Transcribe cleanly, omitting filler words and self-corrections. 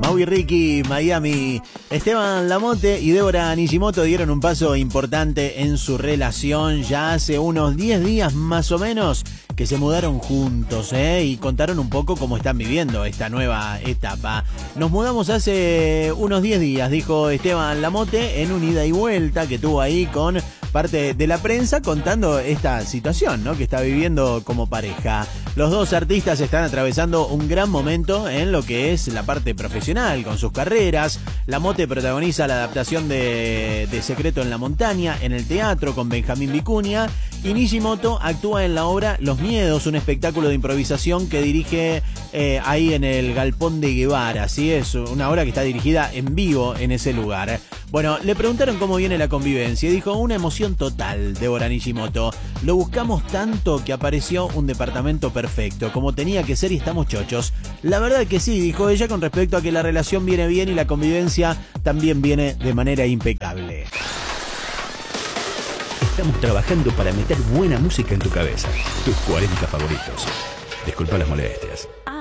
Mau y Ricky, Miami. Esteban Lamote y Débora Nishimoto dieron un paso importante en su relación ya hace unos 10 días más o menos que se mudaron juntos, y contaron un poco cómo están viviendo esta nueva etapa. Nos mudamos hace unos 10 días, dijo Esteban Lamote en un ida y vuelta que tuvo ahí con parte de la prensa contando esta situación, ¿no?, que está viviendo como pareja. Los dos artistas están atravesando un gran momento en lo que es la parte profesional con sus carreras. Lamote protagoniza la adaptación de Secreto en la Montaña en el teatro con Benjamín Vicuña y Nishimoto actúa en la obra Los Miedos, un espectáculo de improvisación que dirige ahí en el Galpón de Guevara. Así es, una obra que está dirigida en vivo en ese lugar. Bueno, le preguntaron cómo viene la convivencia y dijo: una emoción total, Débora Nishimoto. Lo buscamos tanto que apareció un departamento perfecto, como tenía que ser, y estamos chochos. La verdad que sí, dijo ella, con respecto a que la relación viene bien y la convivencia también viene de manera impecable. Estamos trabajando para meter buena música en tu cabeza. Tus 40 favoritos. Disculpa las molestias.